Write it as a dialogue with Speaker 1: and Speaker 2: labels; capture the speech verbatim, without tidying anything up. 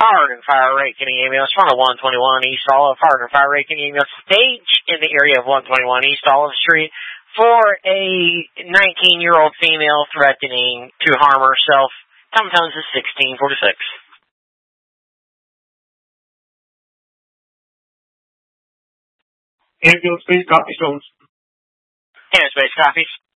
Speaker 1: Hard and Fire Rate Kenny ambulance from the one twenty-one East Olive. Hard and Fire Rate Kenny ambulance stage in the area of one twenty-one East Olive Street for a nineteen-year-old female threatening to harm herself. Sometimes it's sixteen forty-six.
Speaker 2: Ambulance, please, copy, Stones.
Speaker 1: Ambulance, base, copies.